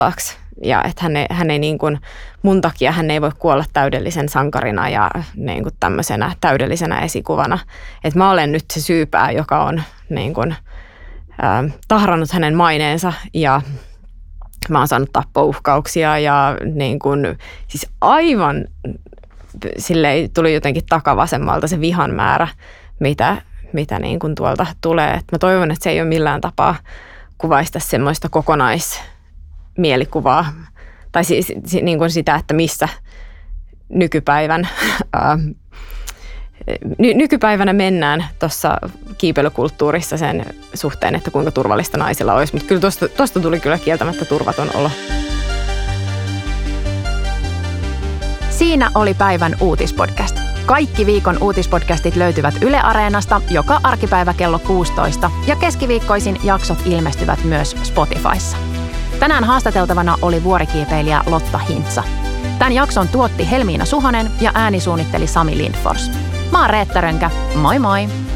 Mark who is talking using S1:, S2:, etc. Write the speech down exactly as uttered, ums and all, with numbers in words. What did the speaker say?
S1: ja että hän ei, hän ei niin kuin, mun takia hän ei voi kuolla täydellisen sankarina ja niin kuin tämmöisenä täydellisenä esikuvana. Että mä olen nyt se syypää, joka on niin kuin, äh, tahrannut hänen maineensa ja mä oon saanut tappouhkauksia ja niin kuin, siis aivan silleen tuli jotenkin takavasemmalta se vihan määrä, mitä, mitä niin kuin tuolta tulee. Et mä toivon, että se ei ole millään tapaa kuvaista semmoista kokonaismielikuvaa tai siis niin kuin sitä, että missä nykypäivän, ää, ny, nykypäivänä mennään tuossa kiipeilykulttuurissa sen suhteen, että kuinka turvallista naisilla olisi. Mutta kyllä tuosta, tuosta tuli kyllä kieltämättä turvaton olo.
S2: Siinä oli päivän uutispodcast. Kaikki viikon uutispodcastit löytyvät Yle Areenasta joka arkipäivä kello kuusitoista ja keskiviikkoisin jaksot ilmestyvät myös Spotifyssa. Tänään haastateltavana oli vuorikiipeilijä Lotta Hintsa. Tämän jakson tuotti Helmiina Suhonen ja äänisuunnitteli Sami Lindfors. Mä oon Reetta Rönkä. Moi moi!